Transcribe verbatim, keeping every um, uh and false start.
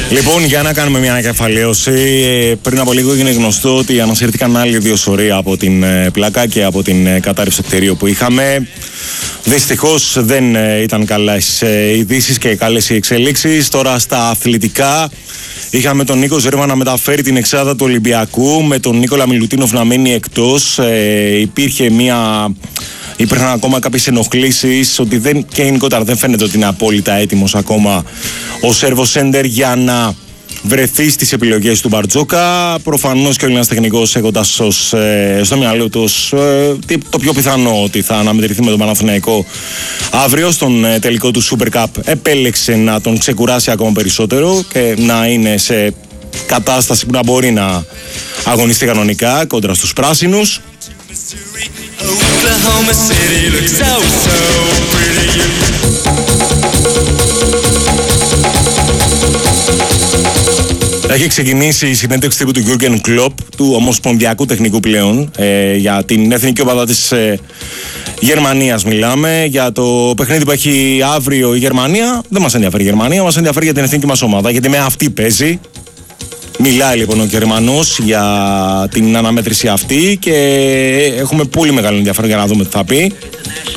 Λοιπόν, για να κάνουμε μια ανακεφαλαίωση, πριν από λίγο έγινε γνωστό ότι ανασύρθηκαν άλλοι δύο σωροί από την πλάκα και από την κατάρρευση του κτηρίου που είχαμε. Δυστυχώς δεν ήταν καλές ειδήσεις και καλές οι εξελίξεις. Τώρα στα αθλητικά είχαμε τον Νίκο Ζέρβα να μεταφέρει την εξάδα του Ολυμπιακού, με τον Νίκολα Μιλουτίνοφ να μένει εκτός. Ε, υπήρχε μια... Υπήρχαν ακόμα κάποιες ενοχλήσεις, ότι δεν, και γενικότερα δεν φαίνεται ότι είναι απόλυτα έτοιμος ακόμα ο Σέρβο Σέντερ για να βρεθεί στις επιλογές του Μπαρτζόκα. Προφανώς και ο Έλληνας τεχνικός, έχοντας ως, ε, στο μυαλό του ε, το πιο πιθανό ότι θα αναμετρηθεί με τον Παναθηναϊκό αύριο στον ε, τελικό του Super Cup, επέλεξε να τον ξεκουράσει ακόμα περισσότερο και να είναι σε κατάσταση που να μπορεί να αγωνιστεί κανονικά κόντρα στους πράσινους. Oklahoma City looks so, so pretty. Έχει ξεκινήσει η συνέντευξη τύπου του Γιούργεν Κλοπ, του ομοσπονδιακού τεχνικού πλέον, ε, για την εθνική ομάδα της ε, Γερμανίας μιλάμε. Για το παιχνίδι που έχει αύριο η Γερμανία, δεν μας ενδιαφέρει η Γερμανία, μας ενδιαφέρει για την εθνική μας ομάδα, γιατί με αυτή παίζει. Μιλάει λοιπόν ο Γερμανός για την αναμέτρηση αυτή και έχουμε πολύ μεγάλο ενδιαφέρον για να δούμε τι θα πει.